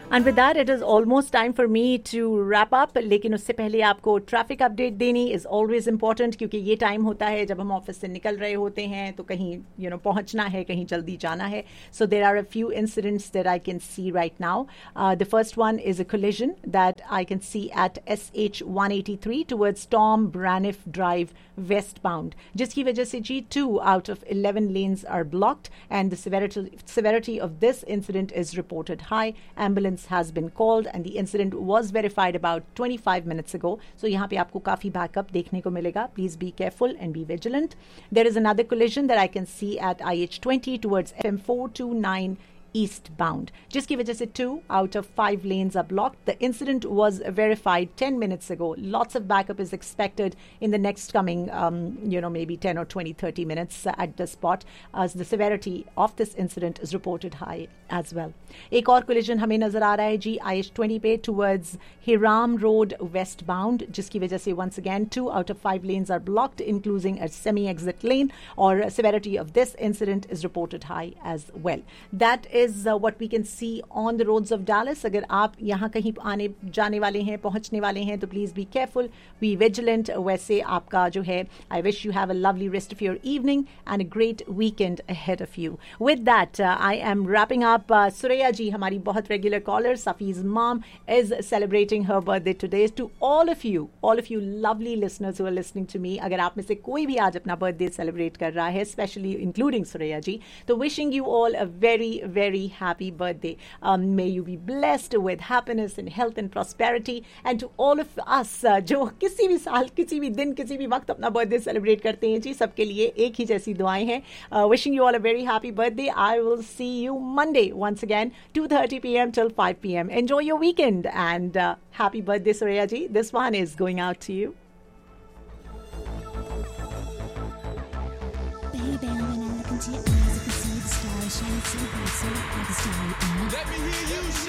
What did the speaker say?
And with that, it is almost time for me to wrap up. लेकिन उससे पहले आपको ट्रैफिक अपडेट देनी is always important क्योंकि ये टाइम होता है जब हम ऑफिस से निकल रहे होते हैं तो कहीं पहुंचना है, कहीं जल्दी जाना है. So there are a few incidents that I can see right now. The first one is a collision that I can see at SH 183 towards Tom Braniff Drive westbound, जिसकी वजह से जी 2 out of 11 lanes are blocked and the severity of this incident is reported high. Ambulance has been called and the incident was verified about 25 minutes ago. So यहाँ पे आपको काफी backup देखने को मिलेगा. Please be careful and be vigilant. There is another collision that I can see at IH20 towards FM 429 eastbound, जिसकी वजह से 2 out of 5 lanes are blocked. The incident was verified 10 minutes ago. Lots of backup is expected in the next coming, maybe 10 or 20, 30 minutes at the spot as the severity of this incident is reported high as well. एक और collision हमें नजर आ रहा है जी IH20 पे towards Hiram Road westbound, जिसकी वजह से once again 2 out of 5 lanes are blocked, including a semi-exit lane, or severity of this incident is reported high as well. That is what we can see on the roads of Dallas. अगर आप यहाँ कहीं आने जाने वाले हैं, पहुँचने वाले हैं, तो please be careful, be vigilant. वैसे आपका जो है, I wish you have a lovely rest of your evening and a great weekend ahead of you. With that, I am wrapping up. Suraya ji, हमारी बहुत regular caller, Safi's mom, is celebrating her birthday today. To all of you lovely listeners who are listening to me, अगर आप में से कोई भी आज अपना birthday celebrate कर रहा है, especially including Suraya ji, तो wishing you all a very, very happy birthday. May you be blessed with happiness and health and prosperity. And to all of us जो किसी भी साल, किसी भी दिन, किसी भी वक्त अपना बर्थडे सेलिब्रेट करते हैं जी, सबके लिए एक ही जैसी दुआएं हैं. Wishing you all a very happy birthday. I will see you Monday once again, 2:30 p.m. till 5 p.m. Enjoy your weekend and happy birthday, Suraya ji. This one is going out to you. Baby, when I look into your eyes, I can see the stars shining so bright, so like a starry eye. Let me hear you